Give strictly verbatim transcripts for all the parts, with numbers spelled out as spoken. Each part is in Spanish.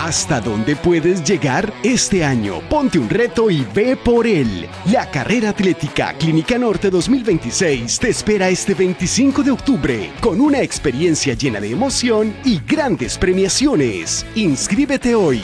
¿Hasta dónde puedes llegar? Este año, ponte un reto y ve por él. La carrera atlética Clínica Norte dos mil veintiséis te espera este veinticinco de octubre con una experiencia llena de emoción y grandes premiaciones. Inscríbete hoy.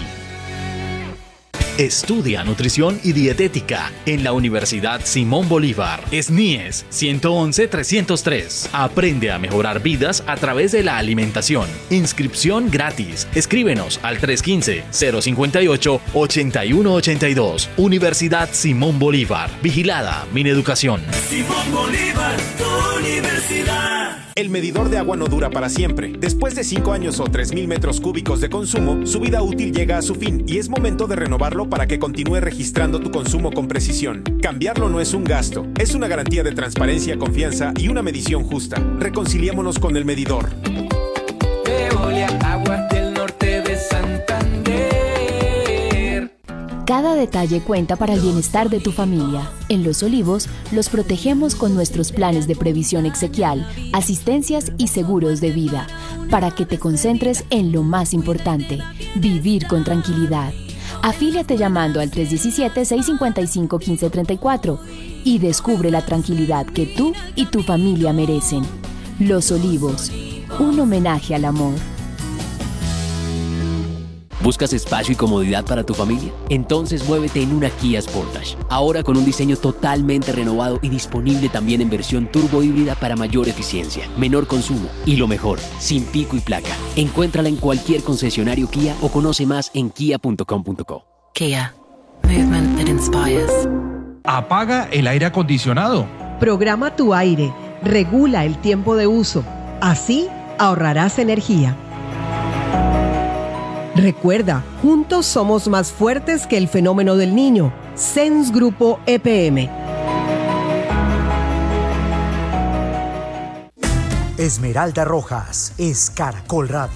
Estudia nutrición y dietética en la Universidad Simón Bolívar. S N I E S ciento once trescientos tres. Aprende a mejorar vidas a través de la alimentación. Inscripción gratis. Escríbenos al tres uno cinco, cero cinco ocho, ocho uno ocho dos. Universidad Simón Bolívar. Vigilada Mineducación. Simón Bolívar, tu universidad. El medidor de agua no dura para siempre. Después de cinco años o tres mil metros cúbicos de consumo, su vida útil llega a su fin y es momento de renovarlo para que continúe registrando tu consumo con precisión. Cambiarlo no es un gasto, es una garantía de transparencia, confianza y una medición justa. Reconciliémonos con el medidor. Veolia, aguas del norte de Santander. Cada detalle cuenta para el bienestar de tu familia. En Los Olivos, los protegemos con nuestros planes de previsión exequial, asistencias y seguros de vida, para que te concentres en lo más importante, vivir con tranquilidad. Afíliate llamando al tres uno siete, seis cinco cinco, uno cinco tres cuatro y descubre la tranquilidad que tú y tu familia merecen. Los Olivos, un homenaje al amor. ¿Buscas espacio y comodidad para tu familia? Entonces muévete en una Kia Sportage. Ahora con un diseño totalmente renovado y disponible también en versión turbo híbrida para mayor eficiencia, menor consumo y lo mejor, sin pico y placa. Encuéntrala en cualquier concesionario Kia o conoce más en kia punto com punto co. Kia. Movement that inspires. Apaga el aire acondicionado. Programa tu aire. Regula el tiempo de uso. Así ahorrarás energía. Recuerda, juntos somos más fuertes que el fenómeno del niño. C E N S Grupo E P M. Esmeralda Rojas es Caracol Radio.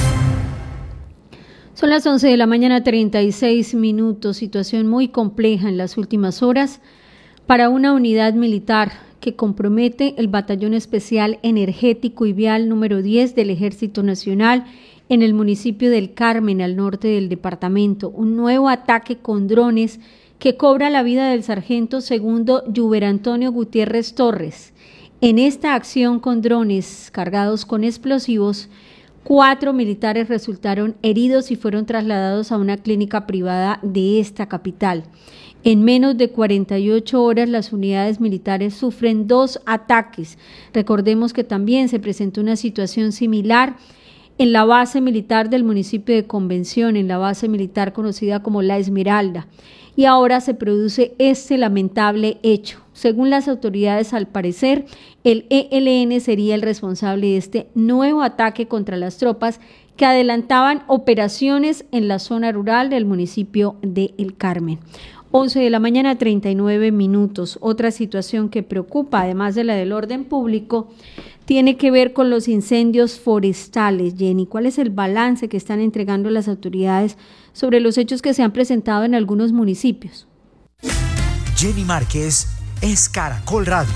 Son las once de la mañana, treinta y seis minutos. Situación muy compleja en las últimas horas para una unidad militar que compromete el Batallón Especial Energético y Vial número diez del Ejército Nacional en el municipio del Carmen, al norte del departamento. Un nuevo ataque con drones que cobra la vida del sargento segundo Yuber Antonio Gutiérrez Torres. En esta acción con drones cargados con explosivos, cuatro militares resultaron heridos y fueron trasladados a una clínica privada de esta capital. En menos de cuarenta y ocho horas, las unidades militares sufren dos ataques. Recordemos que también se presentó una situación similar en la base militar del municipio de Convención, en la base militar conocida como La Esmeralda. Y ahora se produce este lamentable hecho. Según las autoridades, al parecer, el E L N sería el responsable de este nuevo ataque contra las tropas que adelantaban operaciones en la zona rural del municipio de El Carmen. once de la mañana, treinta y nueve minutos. Otra situación que preocupa, además de la del orden público, tiene que ver con los incendios forestales. Jenny, ¿cuál es el balance que están entregando las autoridades sobre los hechos que se han presentado en algunos municipios? Jenny Márquez es Caracol Radio.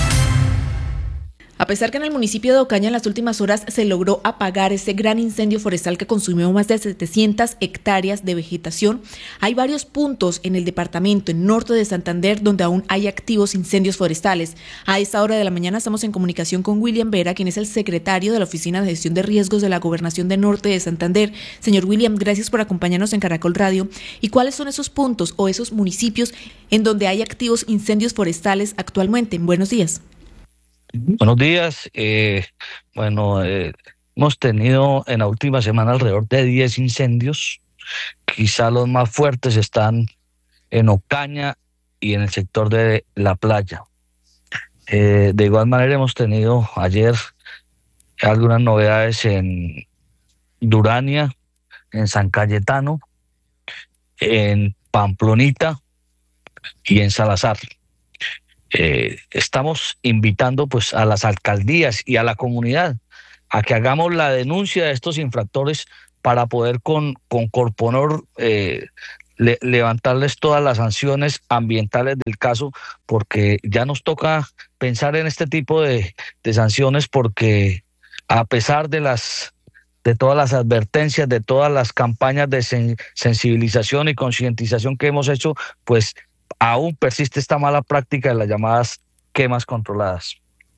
A pesar que en el municipio de Ocaña en las últimas horas se logró apagar este gran incendio forestal que consumió más de setecientas hectáreas de vegetación, hay varios puntos en el departamento, en norte de Santander, donde aún hay activos incendios forestales. A esta hora de la mañana estamos en comunicación con William Vera, quien es el secretario de la Oficina de Gestión de Riesgos de la Gobernación de Norte de Santander. Señor William, gracias por acompañarnos en Caracol Radio. ¿Y cuáles son esos puntos o esos municipios en donde hay activos incendios forestales actualmente? Buenos días. Buenos días. Eh, bueno, eh, hemos tenido en la última semana alrededor de diez incendios. Quizá los más fuertes están en Ocaña y en el sector de la playa. Eh, de igual manera hemos tenido ayer algunas novedades en Durania, en San Cayetano, en Pamplonita y en Salazar. Eh, estamos invitando pues a las alcaldías y a la comunidad a que hagamos la denuncia de estos infractores para poder con, con Corponor eh, le, levantarles todas las sanciones ambientales del caso, porque ya nos toca pensar en este tipo de, de sanciones, porque a pesar de las de todas las advertencias, de todas las campañas de sen- sensibilización y concientización que hemos hecho, pues aún persiste esta mala práctica de las llamadas quemas controladas.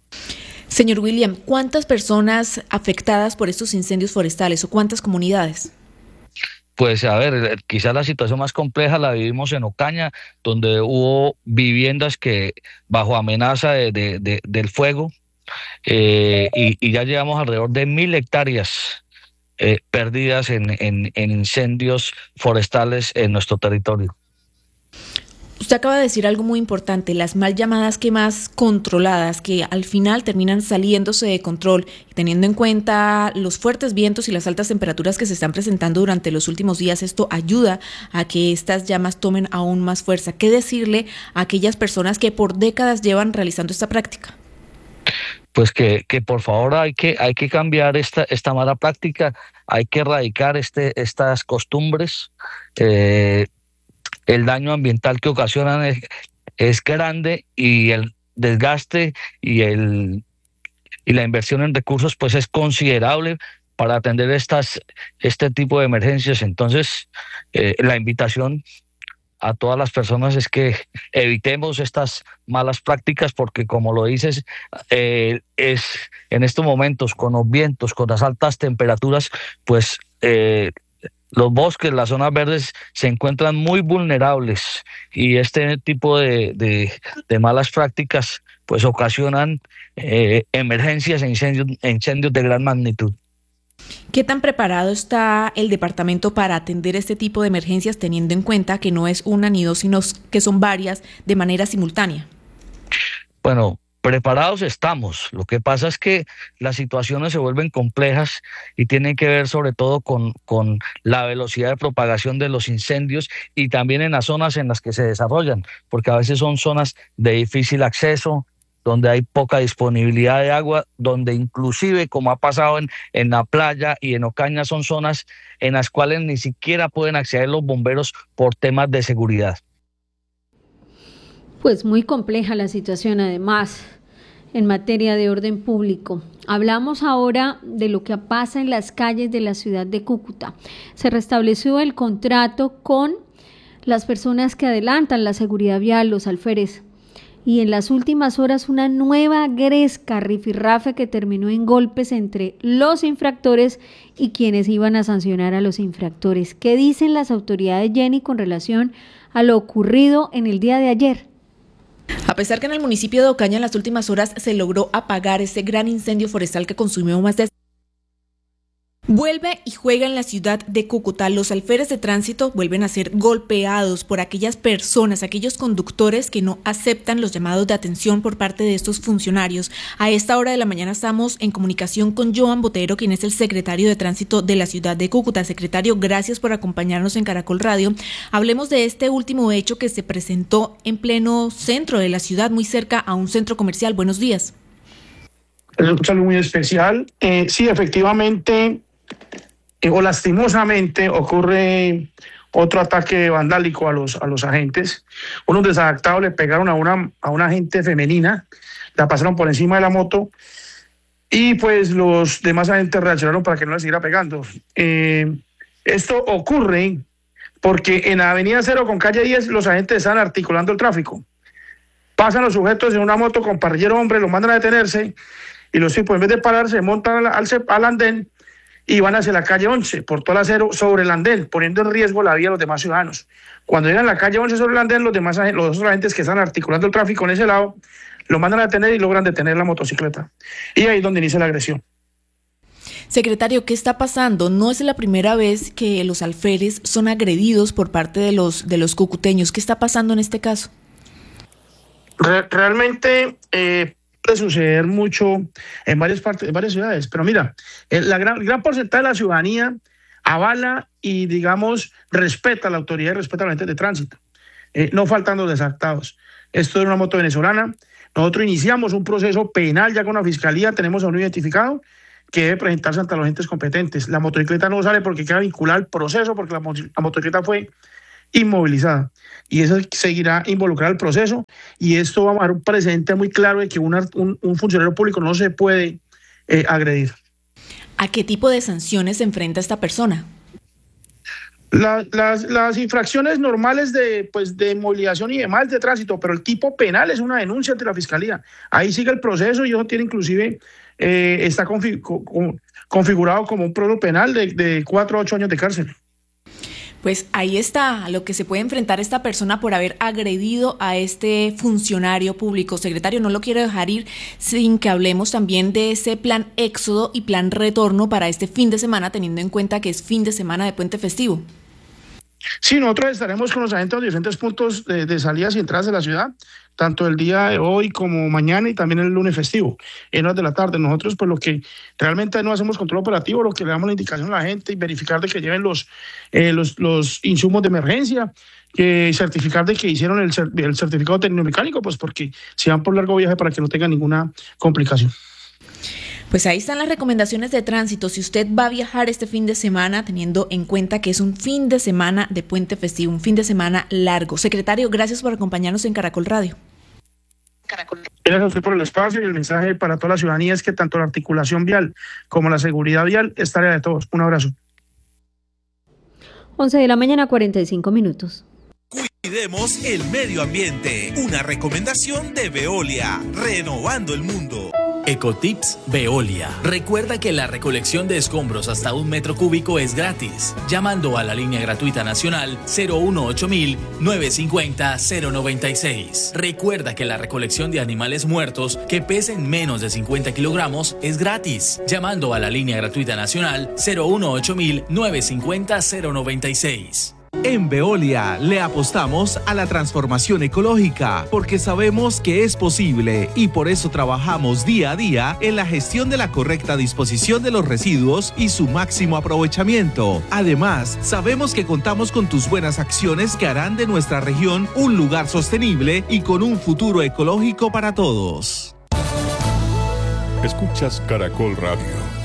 Señor William, ¿cuántas personas afectadas por estos incendios forestales o cuántas comunidades? Pues a ver, quizás la situación más compleja la vivimos en Ocaña, donde hubo viviendas que bajo amenaza de, de, de, del fuego, eh, y, y ya llevamos alrededor de mil hectáreas eh, perdidas en, en, en incendios forestales en nuestro territorio. Usted acaba de decir algo muy importante, las mal llamadas quemas controladas, que al final terminan saliéndose de control, teniendo en cuenta los fuertes vientos y las altas temperaturas que se están presentando durante los últimos días. Esto ayuda a que estas llamas tomen aún más fuerza. ¿Qué decirle a aquellas personas que por décadas llevan realizando esta práctica? Pues que, que por favor hay que, hay que cambiar esta, esta mala práctica, hay que erradicar este, estas costumbres. Eh, el daño ambiental que ocasionan es, es grande, y el desgaste y, el, y la inversión en recursos pues es considerable para atender estas, este tipo de emergencias. Entonces, eh, la invitación a todas las personas es que evitemos estas malas prácticas, porque como lo dices, eh, es en estos momentos con los vientos, con las altas temperaturas, pues eh, los bosques, las zonas verdes se encuentran muy vulnerables, y este tipo de, de, de malas prácticas pues ocasionan eh, emergencias e incendios, incendios de gran magnitud. ¿Qué tan preparado está el departamento para atender este tipo de emergencias, teniendo en cuenta que no es una ni dos, sino que son varias de manera simultánea? Bueno, preparados estamos. Lo que pasa es que las situaciones se vuelven complejas y tienen que ver sobre todo con, con la velocidad de propagación de los incendios, y también en las zonas en las que se desarrollan, porque a veces son zonas de difícil acceso, donde hay poca disponibilidad de agua, donde inclusive, como ha pasado en, en la playa y en Ocaña, son zonas en las cuales ni siquiera pueden acceder los bomberos por temas de seguridad. Pues muy compleja la situación, además, en materia de orden público. Hablamos ahora de lo que pasa en las calles de la ciudad de Cúcuta. Se restableció el contrato con las personas que adelantan la seguridad vial, los alférez, y en las últimas horas una nueva gresca rifirrafe que terminó en golpes entre los infractores y quienes iban a sancionar a los infractores. ¿Qué dicen las autoridades, Jenny, con relación a lo ocurrido en el día de ayer? A pesar que en el municipio de Ocaña en las últimas horas se logró apagar ese gran incendio forestal que consumió más de... Vuelve y juega en la ciudad de Cúcuta. Los alférez de tránsito vuelven a ser golpeados por aquellas personas, aquellos conductores que no aceptan los llamados de atención por parte de estos funcionarios. A esta hora de la mañana estamos en comunicación con Joan Botero, quien es el secretario de tránsito de la ciudad de Cúcuta. Secretario, gracias por acompañarnos en Caracol Radio. Hablemos de este último hecho que se presentó en pleno centro de la ciudad, muy cerca a un centro comercial. Buenos días. Es un saludo muy especial. Eh, sí, efectivamente, o lastimosamente ocurre otro ataque vandálico a los, a los agentes. Unos desadaptados le pegaron a una, a una agente femenina, la pasaron por encima de la moto, y pues los demás agentes reaccionaron para que no le siguiera pegando. Eh, esto ocurre porque en la avenida Cero con calle diez los agentes están articulando el tráfico. Pasan los sujetos en una moto con parrillero hombre, los mandan a detenerse, y los tipos en vez de parar se montan al, al, al andén y van hacia la calle once, por toda la Cero, sobre el andén, poniendo en riesgo la vida de los demás ciudadanos. Cuando llegan a la calle once sobre el andén, los demás los otros agentes que están articulando el tráfico en ese lado, lo mandan a detener y logran detener la motocicleta. Y ahí es donde inicia la agresión. Secretario, ¿qué está pasando? No es la primera vez que los alférez son agredidos por parte de los, de los cucuteños. ¿Qué está pasando en este caso? Re- realmente... Eh, puede suceder mucho en varias partes, en varias ciudades, pero mira, el, la gran, el gran porcentaje de la ciudadanía avala y, digamos, respeta a la autoridad y respeta a la gente de tránsito, eh, no faltan los desadaptados. Esto es una moto venezolana. Nosotros iniciamos un proceso penal ya con la fiscalía, tenemos a uno identificado que debe presentarse ante los entes competentes. La motocicleta no sale porque queda vinculada al proceso, porque la, la motocicleta fue inmovilizada, y eso seguirá involucrado al proceso, y esto va a dar un precedente muy claro de que una, un, un funcionario público no se puede eh, agredir. ¿A qué tipo de sanciones se enfrenta esta persona? La, las, las infracciones normales de, pues, de movilización y demás de tránsito, pero el tipo penal es una denuncia ante la Fiscalía. Ahí sigue el proceso y eso tiene inclusive, eh, está config, con, configurado como un proceso penal de, de cuatro a ocho años de cárcel. Pues ahí está lo que se puede enfrentar esta persona por haber agredido a este funcionario público. Secretario, no lo quiero dejar ir sin que hablemos también de ese plan éxodo y plan retorno para este fin de semana, teniendo en cuenta que es fin de semana de puente festivo. Sí, nosotros estaremos con los agentes en los diferentes puntos de, de salidas y entradas de la ciudad, tanto el día de hoy como mañana y también el lunes festivo, en horas de la tarde. Nosotros, pues lo que realmente no hacemos control operativo, lo que le damos la indicación a la gente y verificar de que lleven los, eh, los, los insumos de emergencia, que certificar de que hicieron el, el certificado tecnomecánico, pues porque si van por largo viaje para que no tengan ninguna complicación. Pues ahí están las recomendaciones de tránsito. Si usted va a viajar este fin de semana, teniendo en cuenta que es un fin de semana de puente festivo, un fin de semana largo. Secretario, gracias por acompañarnos en Caracol Radio. Gracias a usted por el espacio y el mensaje para toda la ciudadanía es que tanto la articulación vial como la seguridad vial es tarea de todos. Un abrazo. once de la mañana, cuarenta y cinco minutos. Cuidemos el medio ambiente. Una recomendación de Veolia, renovando el mundo. Ecotips Veolia. Recuerda que la recolección de escombros hasta un metro cúbico es gratis. Llamando a la línea gratuita nacional cero uno ocho mil nueve cincuenta cero noventa y seis. Recuerda que la recolección de animales muertos que pesen menos de cincuenta kilogramos es gratis. Llamando a la línea gratuita nacional cero uno ocho mil nueve cincuenta cero noventa y seis. En Veolia le apostamos a la transformación ecológica porque sabemos que es posible y por eso trabajamos día a día en la gestión de la correcta disposición de los residuos y su máximo aprovechamiento. Además, sabemos que contamos con tus buenas acciones que harán de nuestra región un lugar sostenible y con un futuro ecológico para todos. Escuchas Caracol Radio.